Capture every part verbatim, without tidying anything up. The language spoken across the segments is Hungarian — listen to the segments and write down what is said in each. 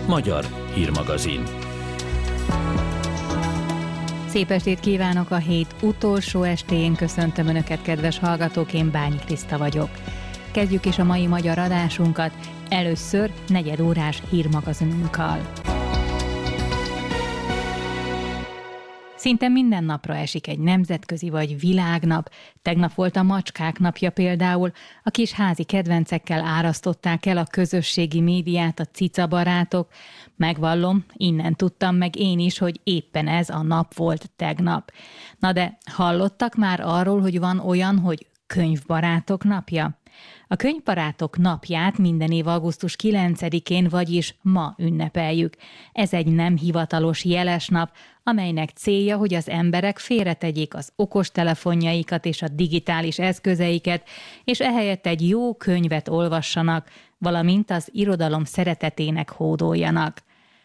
Magyar hírmagazin. Szép estét kívánok a hét utolsó estéjén, köszöntöm Önöket, kedves hallgatók, én Bányi Kriszta vagyok. Kezdjük is a mai magyar adásunkat, először negyed órás hírmagazinunkkal. Szinte minden napra esik egy nemzetközi vagy világnap. Tegnap volt a macskák napja például. A kis házi kedvencekkel árasztották el a közösségi médiát a cicabarátok. Megvallom, innen tudtam meg én is, hogy éppen ez a nap volt tegnap. Na de hallottak már arról, hogy van olyan, hogy könyvbarátok napja? A könyvbarátok napját minden év augusztus kilencedikén, vagyis ma ünnepeljük. Ez egy nem hivatalos jeles nap, amelynek célja, hogy az emberek félretegyék az okostelefonjaikat és a digitális eszközeiket, és ehelyett egy jó könyvet olvassanak, valamint az irodalom szeretetének hódoljanak.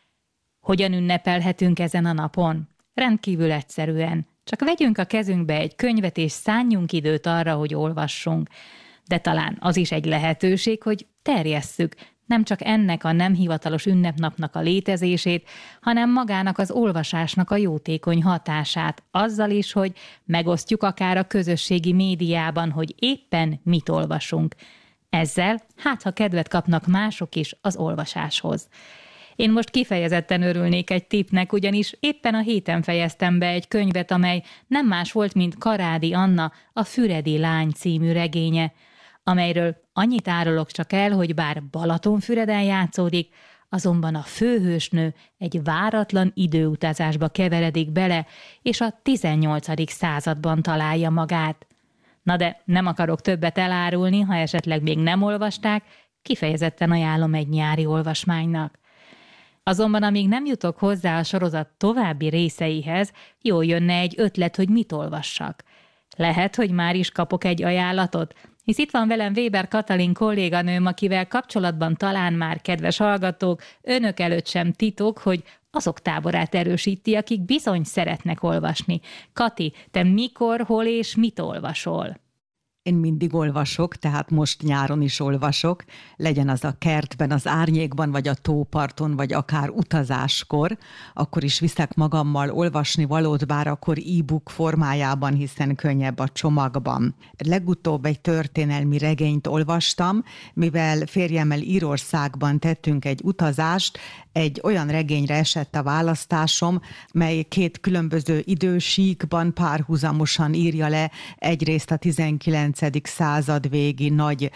Hogyan ünnepelhetünk ezen a napon? Rendkívül egyszerűen. Csak vegyünk a kezünkbe egy könyvet, és szánjunk időt arra, hogy olvassunk. De talán az is egy lehetőség, hogy terjesszük nem csak ennek a nem hivatalos ünnepnapnak a létezését, hanem magának az olvasásnak a jótékony hatását, azzal is, hogy megosztjuk akár a közösségi médiában, hogy éppen mit olvasunk. Ezzel hát ha kedvet kapnak mások is az olvasáshoz. Én most kifejezetten örülnék egy tippnek, ugyanis éppen a héten fejeztem be egy könyvet, amely nem más volt, mint Karádi Anna, a Füredi lány című regénye, amelyről annyit árulok csak el, hogy bár Balatonfüreden játszódik, azonban a főhősnő egy váratlan időutazásba keveredik bele, és a tizennyolcadik században találja magát. Na de nem akarok többet elárulni, ha esetleg még nem olvasták, kifejezetten ajánlom egy nyári olvasmánynak. Azonban amíg nem jutok hozzá a sorozat további részeihez, jól jönne egy ötlet, hogy mit olvassak. Lehet, hogy már is kapok egy ajánlatot, hisz itt van velem Weber Katalin kolléganőm, akivel kapcsolatban talán már, kedves hallgatók, önök előtt sem titok, hogy azok táborát erősíti, akik bizony szeretnek olvasni. Kati, te mikor, hol és mit olvasol? Én mindig olvasok, tehát most nyáron is olvasok, legyen az a kertben, az árnyékban, vagy a tóparton, vagy akár utazáskor, akkor is viszek magammal olvasni valót, bár akkor e-book formájában, hiszen könnyebb a csomagban. Legutóbb egy történelmi regényt olvastam, mivel férjemmel Írországban tettünk egy utazást, egy olyan regényre esett a választásom, mely két különböző idősíkban párhuzamosan írja le egyrészt a tizenkilencedik század végi nagy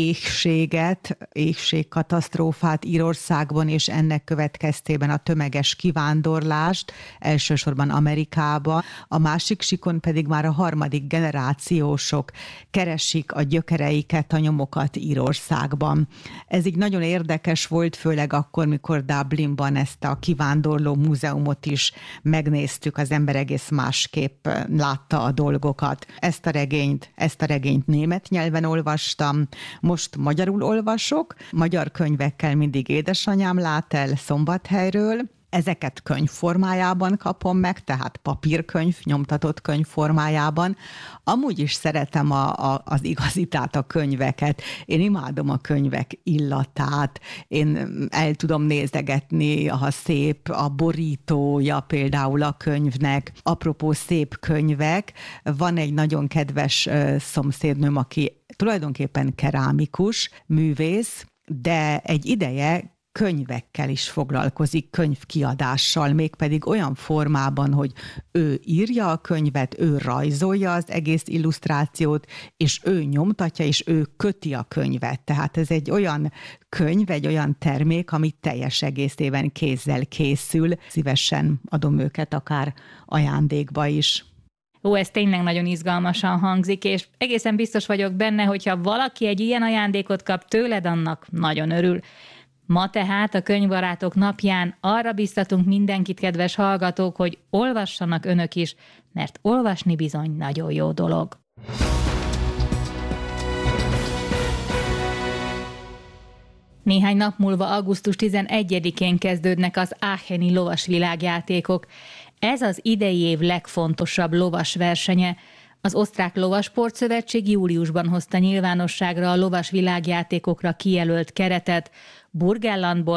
éhséget, éhségkatasztrófát Írországban, és ennek következtében a tömeges kivándorlást, elsősorban Amerikába, a másik síkon pedig már a harmadik generációsok keresik a gyökereiket, a nyomokat Írországban. Ez így nagyon érdekes volt, főleg akkor, mikor Dublinban ezt a kivándorló múzeumot is megnéztük, az ember egész másképp látta a dolgokat. Ezt a regényt, ezt a regényt német nyelven olvastam, most magyarul olvasok, magyar könyvekkel mindig édesanyám lát el Szombathelyről. Ezeket könyv formájában kapom meg, tehát papírkönyv, nyomtatott könyv formájában. Amúgy is szeretem a, a, az igazitát, a könyveket. Én imádom a könyvek illatát. Én el tudom nézegetni, ha szép a borítója például a könyvnek. Apropó szép könyvek, van egy nagyon kedves szomszédnőm, aki tulajdonképpen kerámikus, művész, de egy ideje könyvekkel is foglalkozik, könyvkiadással, mégpedig olyan formában, hogy ő írja a könyvet, ő rajzolja az egész illusztrációt, és ő nyomtatja, és ő köti a könyvet. Tehát ez egy olyan könyv, egy olyan termék, ami teljes egészében kézzel készül. Szívesen adom őket akár ajándékba is. Ó, ez tényleg nagyon izgalmasan hangzik, és egészen biztos vagyok benne, hogyha valaki egy ilyen ajándékot kap tőled, annak nagyon örül. Ma tehát a Könyvbarátok napján arra biztatunk mindenkit, kedves hallgatók, hogy olvassanak önök is, mert olvasni bizony nagyon jó dolog. Néhány nap múlva augusztus tizenegyedikén kezdődnek az Aacheni lovasvilágjátékok. Ez az idei év legfontosabb lovas versenye. Az Osztrák Lovasportszövetség júliusban hozta nyilvánosságra a lovas világjátékokra kijelölt keretet. Burgenlandból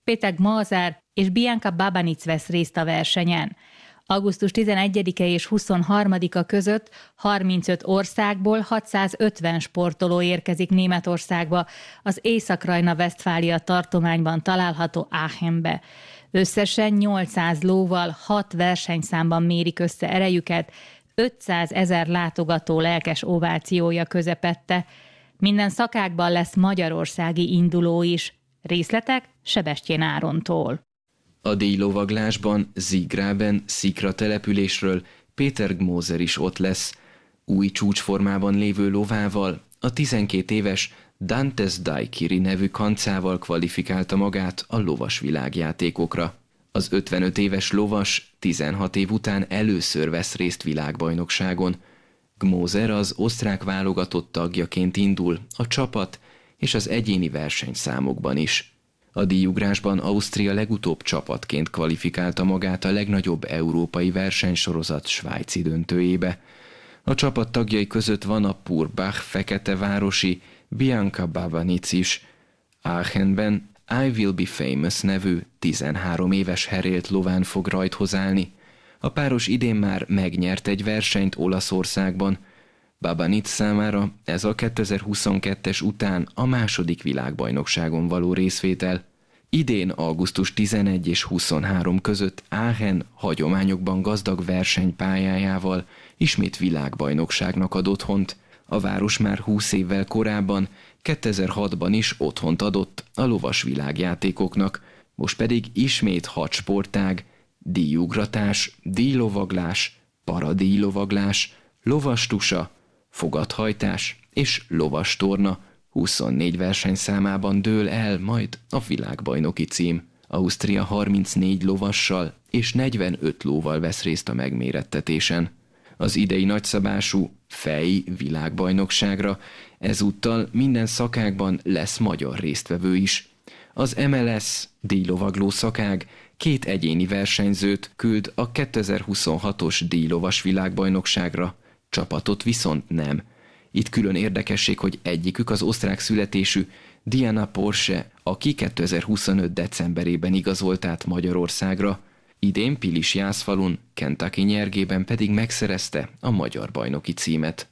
Peter Gmoser és Bianca Babanic vesz részt a versenyen. augusztus tizenegyedike és huszonharmadika között harmincöt országból hatszázötven sportoló érkezik Németországba, az Észak-Rajna-Vesztfália tartományban található Aachenbe. Összesen nyolcszáz lóval hat versenyszámban mérik össze erejüket, ötszázezer látogató lelkes ovációja közepette. Minden szakákban lesz magyarországi induló is. Részletek Sebestyén Árontól. A díjlovaglásban Zígrában, Szikra településről Peter Gmoser is ott lesz. Új csúcsformában lévő lovával, a tizenkét éves Dantes Daikiri nevű kancával kvalifikálta magát a lovas világjátékokra. Az ötvenöt éves lovas tizenhat év után először vesz részt világbajnokságon. Gmoser az osztrák válogatott tagjaként indul a csapat és az egyéni versenyszámokban is. A díjugrásban Ausztria legutóbb csapatként kvalifikálta magát a legnagyobb európai versenysorozat svájci döntőjébe. A csapat tagjai között van a Purbach feketevárosi Bianca Babanic is. Aachenben I Will Be Famous nevű tizenhárom éves herélt lován fog rajthoz állni. A páros idén már megnyert egy versenyt Olaszországban. Babanic számára ez a kétezer-huszonkettes után a második világbajnokságon való részvétel. Idén augusztus tizenegy és huszonhárom között Aachen hagyományokban gazdag versenypályájával ismét világbajnokságnak ad otthont. A város már húsz évvel korábban, kétezer-hatban is otthont adott a lovas világjátékoknak, most pedig ismét hat sportág, díjugratás, díjlovaglás, paradíjlovaglás, lovastusa, fogathajtás és lovastorna huszonnégy versenyszámában dől el majd a világbajnoki cím. Ausztria harmincnégy lovassal és negyvenöt lóval vesz részt a megmérettetésen. Az idei nagyszabású fej világbajnokságra ezúttal minden szakágban lesz magyar résztvevő is. Az em el es díjlovagló szakág két egyéni versenyzőt küld a kétezer-huszonhatos díjlovas világbajnokságra, csapatot viszont nem. Itt külön érdekesség, hogy egyikük az osztrák születésű Diana Porsche, aki kétezer-huszonöt decemberében igazolt át Magyarországra. Idén Pilisjászfalun, Kentucky nyergében pedig megszerezte a magyar bajnoki címet.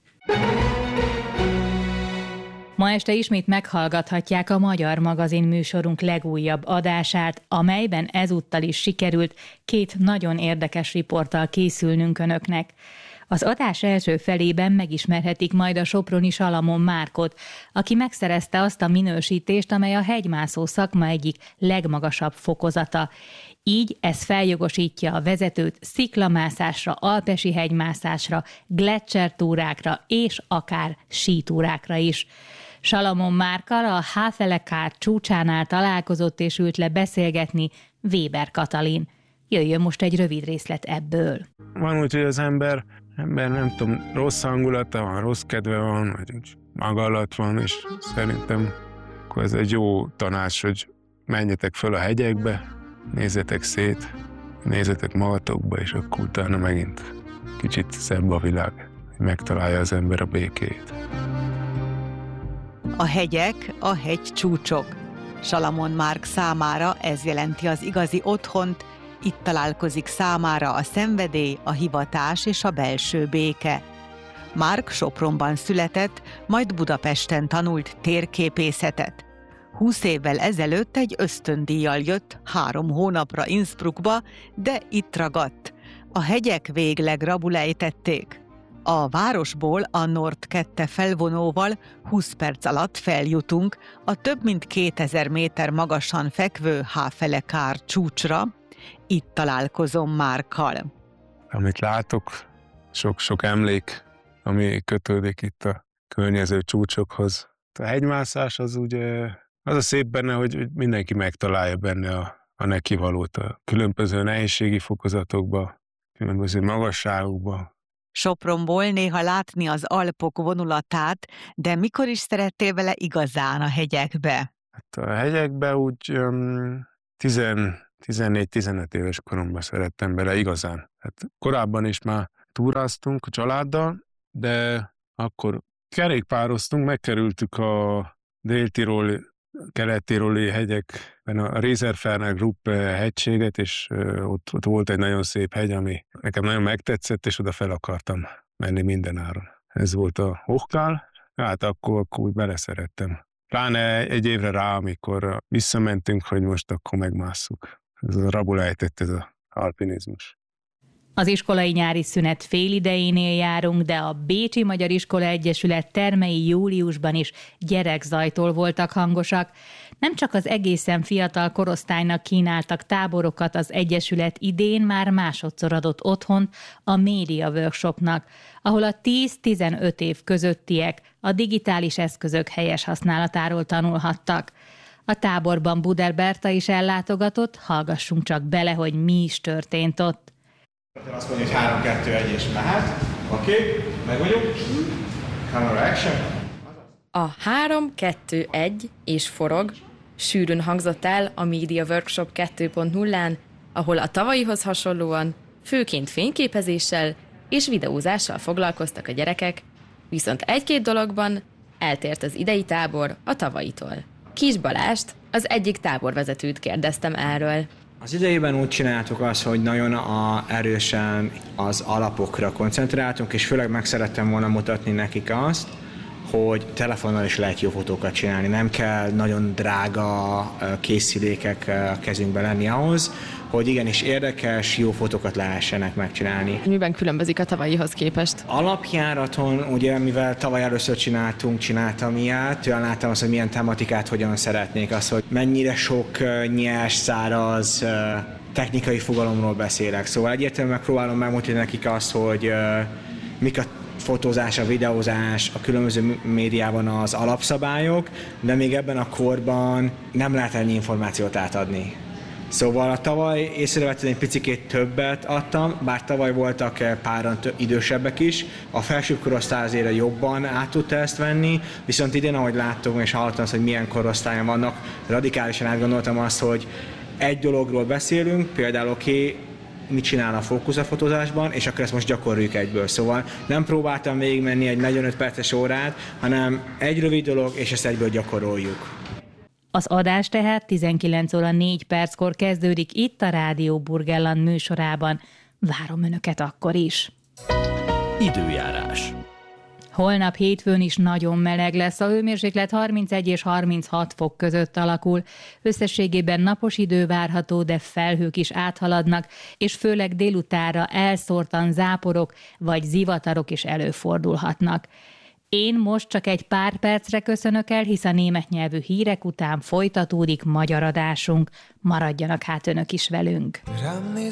Ma este ismét meghallgathatják a Magyar Magazin műsorunk legújabb adását, amelyben ezúttal is sikerült két nagyon érdekes riporttal készülnünk önöknek. Az adás első felében megismerhetik majd a soproni Salamon Márkot, aki megszerezte azt a minősítést, amely a hegymászó szakma egyik legmagasabb fokozata. Így ez feljogosítja a vezetőt sziklamászásra, alpesi hegymászásra, gletschertúrákra és akár sítúrákra is. Salamon Márkkal a Havelekár csúcsánál találkozott és ült le beszélgetni Weber Katalin. Jöjjön most egy rövid részlet ebből. Van úgy, hogy az ember, ember nem tudom, rossz hangulata van, rossz kedve van, vagy maga alatt van, és szerintem akkor ez egy jó tanács, hogy menjetek föl a hegyekbe, nézzetek szét, nézzetek magatokba, és akkor utána megint kicsit szebb a világ, hogy megtalálja az ember a békét. A hegyek, a hegycsúcsok. Salamon Márk számára ez jelenti az igazi otthont, itt találkozik számára a szenvedély, a hivatás és a belső béke. Márk Sopronban született, majd Budapesten tanult térképészetet. Húsz évvel ezelőtt egy ösztöndíjjal jött három hónapra Innsbruckba, de itt ragadt. A hegyek végleg rabul ejtették. A városból a Nord kettő felvonóval húsz perc alatt feljutunk a több mint kétezer méter magasan fekvő Havelekár csúcsra. Itt találkozom Márkkal. Amit látok, sok-sok emlék, ami kötődik itt a környező csúcsokhoz. A hegymászás az ugye, az a szép benne, hogy mindenki megtalálja benne a, a nekivalót a különböző nehézségi fokozatokba, különböző magasságokba. Sopronból néha látni az Alpok vonulatát, de mikor is szerettél vele igazán a hegyekbe? Hát a hegyekbe úgy um, tizennégy-tizenöt éves koromban szerettem bele igazán. Hát korábban is már túráztunk a családdal, de akkor kerékpároztunk, megkerültük a Dél-Tirol kelet-tiroli hegyekben a Rieserferner Gruppe hegységet, és ott, ott volt egy nagyon szép hegy, ami nekem nagyon megtetszett, és oda fel akartam menni minden áron. Ez volt a Hochkál, hát akkor, akkor úgy beleszerettem. Pláne egy évre rá, amikor visszamentünk, hogy most akkor megmásszuk. Ez a rabulejtett, ez az alpinizmus. Az iskolai nyári szünet félidejénél járunk, de a Bécsi Magyar Iskola Egyesület termei júliusban is gyerekzajtól voltak hangosak. Nem csak az egészen fiatal korosztálynak kínáltak táborokat, az Egyesület idén már másodszor adott otthont a Média Workshopnak, ahol a tíz-tizenöt év közöttiek a digitális eszközök helyes használatáról tanulhattak. A táborban Buder Berta is ellátogatott, hallgassunk csak bele, hogy mi is történt ott. Azt mondja, hogy három kettő egy és mehet. Oké, okay, meg vagyunk. Camera action. A három kettő egy és forog sűrűn hangzott el a Media Workshop kettő pont nullán, ahol a tavalyihoz hasonlóan főként fényképezéssel és videózással foglalkoztak a gyerekek, viszont egy-két dologban eltért az idei tábor a tavalyitól. Kis Balást, az egyik táborvezetőt kérdeztem erről. Az idejében úgy csináltuk azt, hogy nagyon a, erősen az alapokra koncentráltunk, és főleg meg szerettem volna mutatni nekik azt, hogy telefonnal is lehet jó fotókat csinálni. Nem kell nagyon drága készülékek a kezünkbe lenni ahhoz, hogy igenis érdekes, jó fotókat lehessenek megcsinálni. Miben különbözik a tavalyihoz képest? Alapjáraton, ugye, mivel tavaly először csináltunk, csináltam ilyet, olyan láttam azt, hogy milyen tematikát hogyan szeretnék, az, hogy mennyire sok nyers, száraz, technikai fogalomról beszélek. Szóval egyértelműen megpróbálom megmutatni nekik azt, hogy mik a fotózás, a videózás, a különböző médiában az alapszabályok, de még ebben a korban nem lehet ennyi információt átadni. Szóval a tavaly észrevettem, egy picikét többet adtam, bár tavaly voltak páran idősebbek is, a felsőbb korosztály azért jobban át tudta ezt venni, viszont idén, ahogy láttuk és hallottam azt, hogy milyen korosztályon vannak, radikálisan átgondoltam azt, hogy egy dologról beszélünk, például oké, okay, mit csinál a fókusz a fotózásban, és akkor ezt most gyakoroljuk egyből. Szóval nem próbáltam végigmenni egy negyvenöt perces órát, hanem egy rövid dolog, és ezt egyből gyakoroljuk. Az adás tehát tizenkilenc óra négy perckor kezdődik itt a Rádió Burgenland műsorában. Várom önöket akkor is. Időjárás. Holnap hétfőn is nagyon meleg lesz, a hőmérséklet harmincegy és harminchat fok között alakul. Összességében napos idő várható, de felhők is áthaladnak, és főleg délutánra elszórtan záporok vagy zivatarok is előfordulhatnak. Én most csak egy pár percre köszönök el, hisz a német nyelvű hírek után folytatódik magyar adásunk. Maradjanak hát önök is velünk.